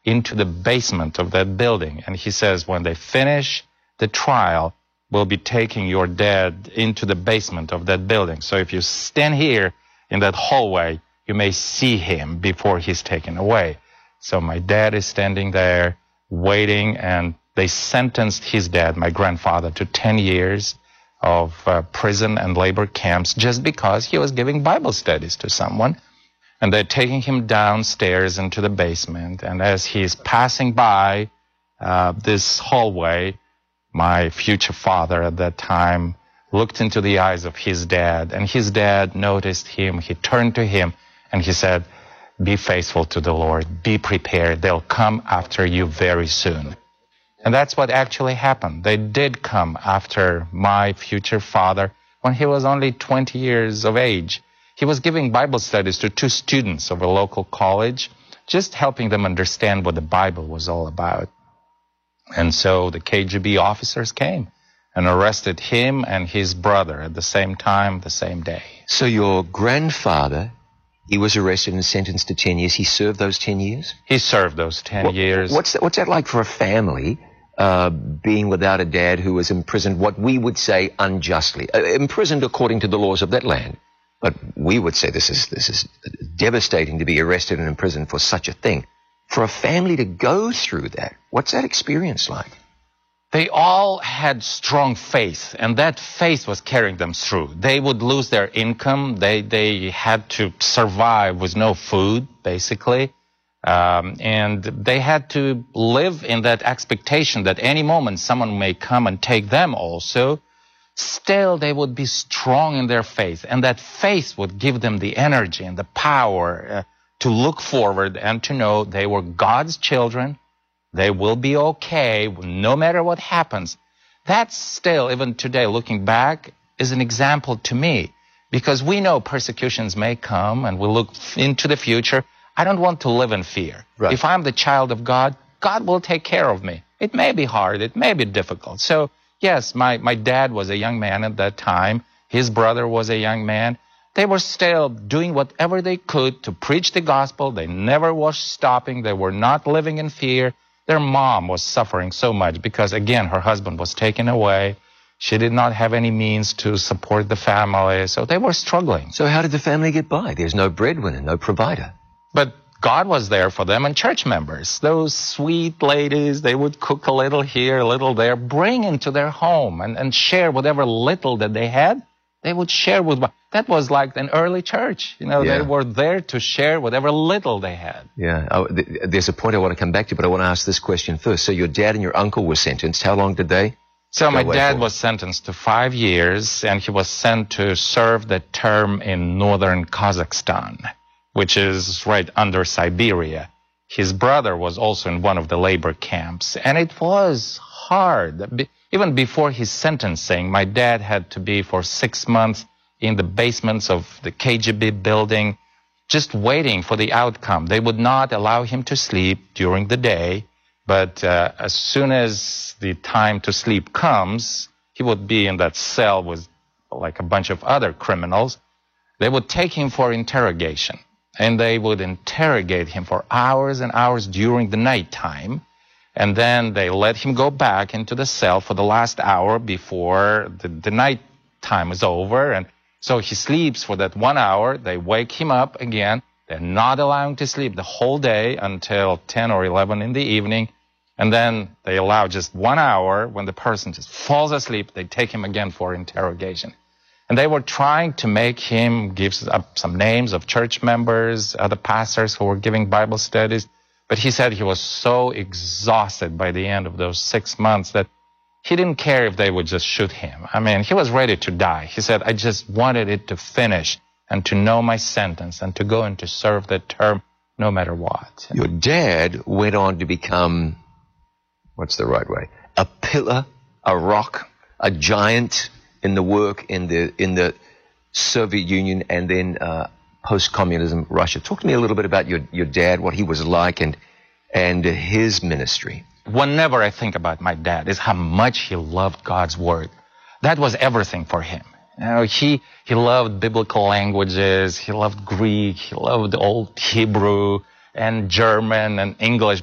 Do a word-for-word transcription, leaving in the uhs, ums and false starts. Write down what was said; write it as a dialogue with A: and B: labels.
A: into the basement of that building. And he says, when they finish the trial, we'll be taking your dad into the basement of that building. So if you stand here in that hallway, you may see him before he's taken away. So my dad is standing there waiting, and they sentenced his dad, my grandfather, to ten years of uh, prison and labor camps just because he was giving Bible studies to someone. And they're taking him downstairs into the basement. And as he's passing by uh, this hallway, my future father at that time looked into the eyes of his dad, and his dad noticed him. He turned to him and he said, "Be faithful to the Lord. Be prepared. They'll come after you very soon." And that's what actually happened. They did come after my future father when he was only twenty years of age. He was giving Bible studies to two students of a local college, just helping them understand what the Bible was all about. And so the K G B officers came and arrested him and his brother at the same time, the same day.
B: So your grandfather, he was arrested and sentenced to ten years. He served those ten years?
A: He served those ten
B: what,
A: years.
B: What's that, what's that like for a family, uh, being without a dad who was imprisoned, what we would say unjustly, uh, imprisoned according to the laws of that land? But we would say this is, this is devastating to be arrested and imprisoned for such a thing. For a family to go through that, what's that experience like?
A: They all had strong faith, and that faith was carrying them through. They would lose their income. They they had to survive with no food, basically. Um, and they had to live in that expectation that any moment someone may come and take them also. Still, they would be strong in their faith, and that faith would give them the energy and the power uh, to look forward and to know they were God's children. They will be okay no matter what happens. That still, even today, looking back, is an example to me, because we know persecutions may come and we look into the future. I don't want to live in fear.
B: Right.
A: If I'm the child of God, God will take care of me. It may be hard. It may be difficult. So, yes, my, my dad was a young man at that time. His brother was a young man. They were still doing whatever they could to preach the gospel. They never was stopping. They were not living in fear. Their mom was suffering so much because, again, her husband was taken away. She did not have any means to support the family, so they were struggling.
B: So how did the family get by? There's no breadwinner, no provider.
A: But God was there for them, and church members, those sweet ladies, they would cook a little here, a little there, bring into their home and, and share whatever little that they had. They would share with, that was like an early church. You know,
B: yeah.
A: They were there to share whatever little they had.
B: Yeah, oh, th there's a point I want to come back to, but I want to ask this question first. So your dad and your uncle were sentenced. How long did they?
A: So my dad was sentenced to five years, and he was sent to serve the term in northern Kazakhstan, which is right under Siberia. His brother was also in one of the labor camps, and it was hard. Even before his sentencing, my dad had to be for six months in the basements of the K G B building, just waiting for the outcome. They would not allow him to sleep during the day, but uh, as soon as the time to sleep comes, he would be in that cell with like a bunch of other criminals. They would take him for interrogation, and they would interrogate him for hours and hours during the nighttime. And then they let him go back into the cell for the last hour before the, the night time is over. And so he sleeps for that one hour. They wake him up again. They're not allowing to sleep the whole day until ten or eleven in the evening. And then they allow just one hour. When the person just falls asleep, they take him again for interrogation. And they were trying to make him give up some names of church members, other pastors who were giving Bible studies. But he said he was so exhausted by the end of those six months that he didn't care if they would just shoot him. I mean, he was ready to die. He said, I just wanted it to finish and to know my sentence and to go and to serve that term no matter what.
B: Your dad went on to become, what's the right way, a pillar, a rock, a giant in the work in the, in the Soviet Union and then uh, post-communism Russia. Talk to me a little bit about your, your dad, what he was like, and, and his ministry.
A: Whenever I think about my dad is how much he loved God's word. That was everything for him. You know, he, he loved biblical languages, he loved Greek, he loved Old Hebrew and German and English.